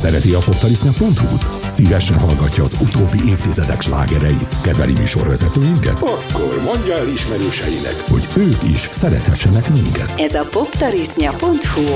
Szereti a poptarisznya.hu-t? Szívesen hallgatja az utóbbi évtizedek slágereit? Kedveli műsorvezetőinket? Akkor mondja el ismerőseinek, hogy ők is szerethessenek minket. Ez a poptarisznya.hu